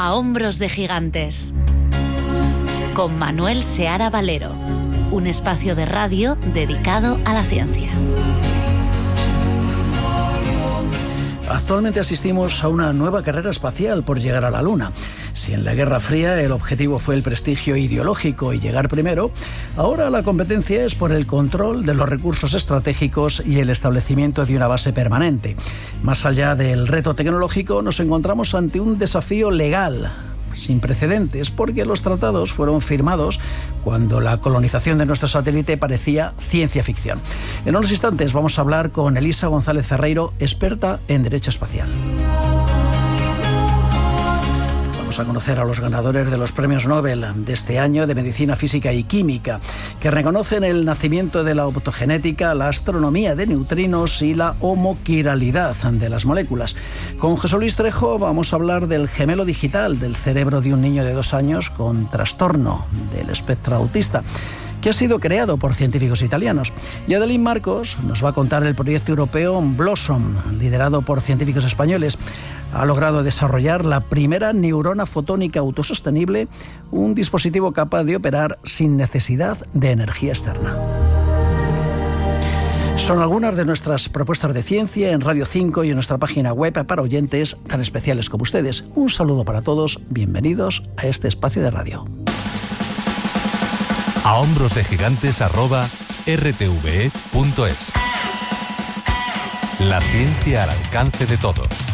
A hombros de gigantes, con Manuel Seara Valero, un espacio de radio dedicado a la ciencia. Actualmente asistimos a una nueva carrera espacial por llegar a la Luna. Si en la Guerra Fría el objetivo fue el prestigio ideológico y llegar primero, ahora la competencia es por el control de los recursos estratégicos y el establecimiento de una base permanente. Más allá del reto tecnológico, nos encontramos ante un desafío legal sin precedentes, porque los tratados fueron firmados cuando la colonización de nuestro satélite parecía ciencia ficción. En unos instantes vamos a hablar con Elisa González Ferreiro, experta en Derecho Espacial. Vamos a conocer a los ganadores de los premios Nobel de este año de Medicina Física y Química, que reconocen el nacimiento de la optogenética, la astronomía de neutrinos y la homoquiralidad de las moléculas. Con José Luis Trejo vamos a hablar del gemelo digital del cerebro de un niño de 2 años con trastorno del espectro autista, que ha sido creado por científicos italianos. Y Adeline Marcos nos va a contar el proyecto europeo Blossom, liderado por científicos españoles. Ha logrado desarrollar la primera neurona fotónica autosostenible, un dispositivo capaz de operar sin necesidad de energía externa. Son algunas de nuestras propuestas de ciencia en Radio 5 y en nuestra página web para oyentes tan especiales como ustedes. Un saludo para todos, bienvenidos a este espacio de radio. A hombros de gigantes @rtve.es. La ciencia al alcance de todos.